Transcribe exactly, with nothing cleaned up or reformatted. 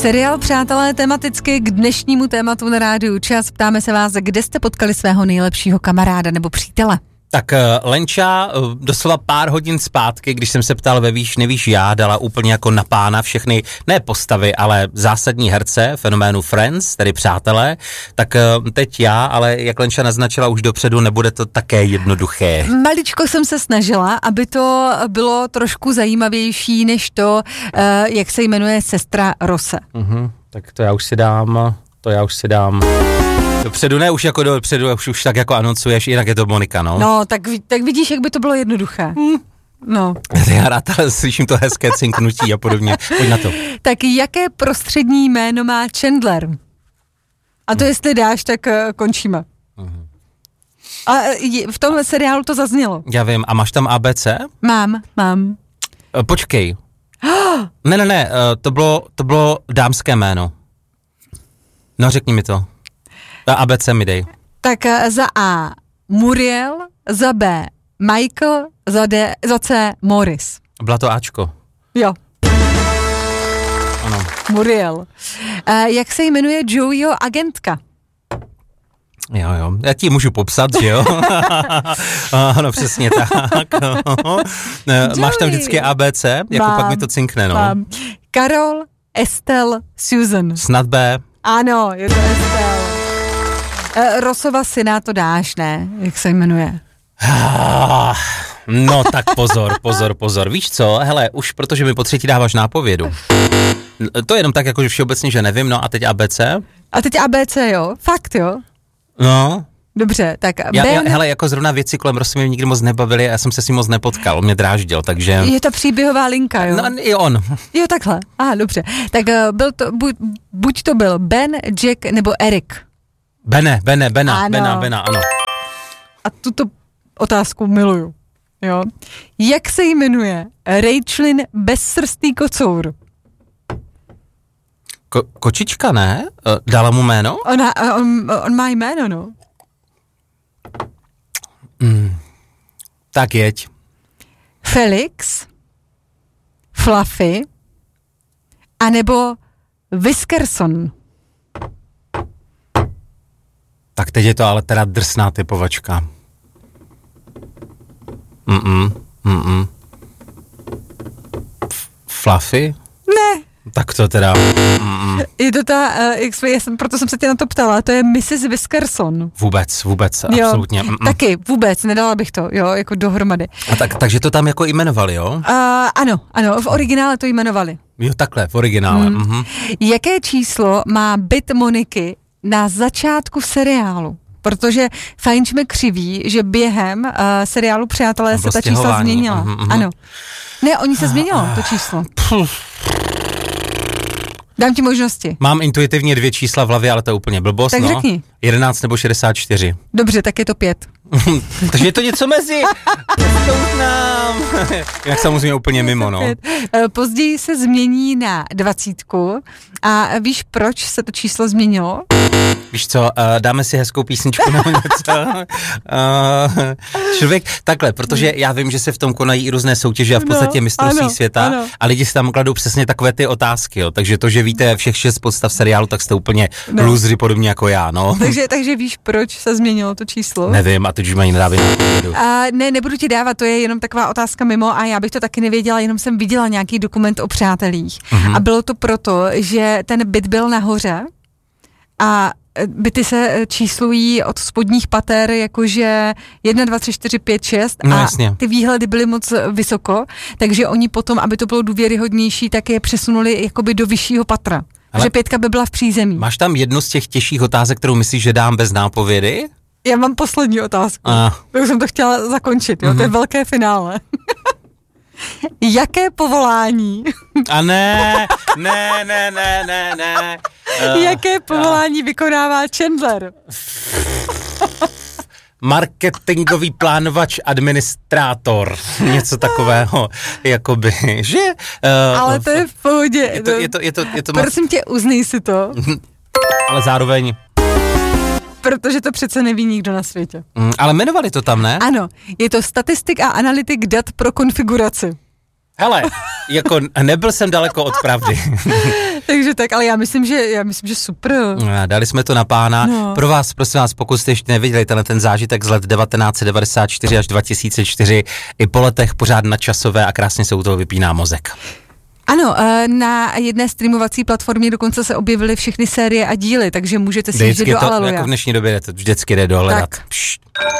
Seriál Přátelé tematicky k dnešnímu tématu na rádiu Čas. Ptáme se vás, kde jste potkali svého nejlepšího kamaráda nebo přítele? Tak Lenča doslova pár hodin zpátky, když jsem se ptal ve Víš, nevíš já, dala úplně jako na pána všechny, ne postavy, ale zásadní herce fenoménu Friends, tedy Přátelé, tak teď já, ale jak Lenča naznačila už dopředu, nebude to také jednoduché. Maličko jsem se snažila, aby to bylo trošku zajímavější než to, jak se jmenuje sestra Rosse. Uh-huh, tak to já už si dám, to já už si dám... Dopředu ne, už jako dopředu, už, už tak jako anoncuješ, jinak je to Monika, no. No, tak, tak vidíš, jak by to bylo jednoduché. Hmm. No. Já rád, ale slyším to hezké cinknutí a podobně. Pojď na to. Tak jaké prostřední jméno má Chandler? A to hmm. jestli dáš, tak uh, končíme. Hmm. A uh, v tom seriálu to zaznělo. Já vím, a máš tam A B C? Mám, mám. Uh, počkej. ne, ne, ne, uh, to bylo, to bylo dámské jméno. No, řekni mi to. A B C mi dej. Tak za A Muriel, za B Michael, za D, za C Morris. Byla to Ačko. Jo. Ano. Muriel. A jak se jmenuje Joeyho agentka? Jo, jo. Já ti můžu popsat, že jo? Ano, přesně tak. Máš tam vždycky A B C? Jako mám, pak mi to cinkne, no. Mám. Karol, Estelle, Susan. Snad B. Ano, je to Estelle. Uh, Rossova syna to dáš, ne? Jak se jmenuje? No tak pozor, pozor, pozor. Víš co? Hele, už protože mi po třetí dáváš nápovědu. To je jenom tak, jako že všeobecně, že nevím, no a teď A B C? A teď A B C, jo? Fakt, jo? No. Dobře, tak já, Ben... já, hele, jako zrovna věci kolem Rossy mě nikdy moc nebavily a já jsem se s ním moc nepotkal, on mě dráždil, takže... Je to příběhová linka, jo? No, i on. Jo, takhle. Aha, dobře. Tak uh, byl to, buď, buď to byl Ben, Jack nebo Eric. Bene, Bene, Bena, ano. Bena, Bena, ano. A tuto otázku miluju, jo. Jak se jmenuje Rachelin bezsrstý kocour? Ko, kočička, ne? Dala mu jméno? Ona, on, on má jméno, no. Mm. Tak jeď. Felix, Fluffy, anebo Whiskerson. Tak teď je to ale teda drsná typovačka. Mm-mm, mm-mm. F- Fluffy? Ne. Tak to teda... Mm-mm. Je to ta, uh, jak jsme, jsem, proto jsem se tě na to ptala, to je missus Whiskerson. Vůbec, vůbec, jo, absolutně. Mm-mm. Taky, vůbec, nedala bych to, jo, jako dohromady. A tak, takže to tam jako jmenovali, jo? Uh, ano, ano, v originále to jmenovali. Jo, takhle, v originále. Mm. Mm-hmm. Jaké číslo má byt Moniky na začátku seriálu? Protože Fajnčme křiví, že během uh, seriálu Přátelé se ta čísla změnila. Mm-hmm. Ano. Ne, oni se změnilo, to číslo. Dám ti možnosti. Mám intuitivně dvě čísla v hlavě, ale to je úplně blbost, tak no. řekni. jedenáct nebo šedesát čtyři. Dobře, tak je to pět. Takže je to něco mezi. To uznám. Jak samozřejmě úplně mimo, no. Později se změní na dvacítku a víš, proč se to číslo změnilo? Víš co, uh, dáme si hezkou písničku nebo něco. Uh, člověk, takhle, protože já vím, že se v tom konají i různé soutěže a v podstatě no, mistrovství ano, světa ano. A lidi si tam kladou přesně takové ty otázky, jo. Takže to, že víte všech šest podstav seriálu, tak jste úplně no. lůzři podobně jako já, no. Takže, takže víš, proč se změnilo to číslo? Nevím, a teď už mají nedávit nápovědu. A ne, nebudu ti dávat, to je jenom taková otázka mimo a já bych to taky nevěděla, jenom jsem viděla nějaký dokument o přátelích. Mm-hmm. A bylo to proto, že ten byt byl nahoře a byty se číslují od spodních pater jakože jedna, dva, tři, čtyři, pět, šest no, a jasně. ty výhledy byly moc vysoko, takže oni potom, aby to bylo důvěryhodnější, tak je přesunuli jakoby do vyššího patra. Ale že pětka by byla v přízemí. Máš tam jednu z těch těžších otázek, kterou myslíš, že dám bez nápovědy? Já mám poslední otázku. Ah. Tak jsem to chtěla zakončit, jo? Mm-hmm. To je velké finále. Jaké povolání? A ne, ne, ne, ne, ne, ne. Uh, Jaké povolání uh. vykonává Chandler? Marketingový plánovač, administrátor, něco takového, jakoby, že? Uh, Ale to je v pohodě. Je to, je to, je to, je to Prosím tě, uznej si to. Ale zároveň... Protože to přece neví nikdo na světě. Mm, ale jmenovali to tam, ne? Ano, je to statistik a analytik dat pro konfiguraci. Hele, jako nebyl jsem daleko od pravdy. Takže tak, ale já myslím, že já myslím, že super. Dali jsme to na pána. No. Pro vás, prosím vás, pokud jste ještě neviděli tenhle ten zážitek z let devatenáct set devadesát čtyři až dva tisíce čtyři, i po letech pořád nadčasové a krásně se u toho vypíná mozek. Ano, na jedné streamovací platformě dokonce se objevily všechny série a díly, takže můžete si jít do Aleluja. Jako v dnešní době to vždycky jde dohledat.